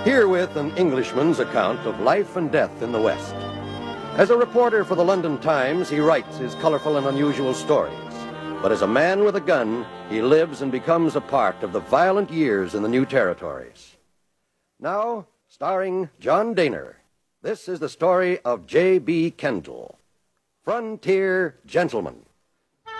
Herewith an Englishman's account of life and death in the West. As a reporter for the London Times, he writes his colorful and unusual stories. But as a man with a gun, he lives and becomes a part of the violent years in the new territories. Now, starring John Dehner, this is the story of J.B. Kendall, Frontier Gentleman.